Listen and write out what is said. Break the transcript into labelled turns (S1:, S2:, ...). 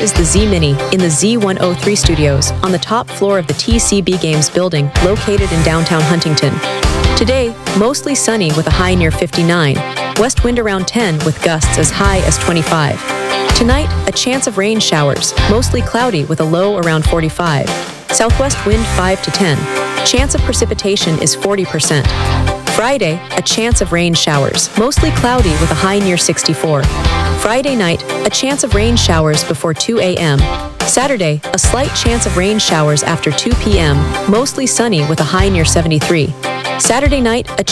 S1: This is the Z Mini in the Z103 studios on the top floor of the TCB Games building located in downtown Huntington. Today, mostly sunny with a high near 59, west wind around 10 with gusts as high as 25. Tonight, a chance of rain showers, mostly cloudy with a low around 45. Southwest wind 5 to 10. Chance of precipitation is 40%. Friday, a chance of rain showers, mostly cloudy with a high near 64. Friday night, a chance of rain showers before 2 a.m. Saturday, a slight chance of rain showers after 2 p.m., mostly sunny with a high near 73. Saturday night, a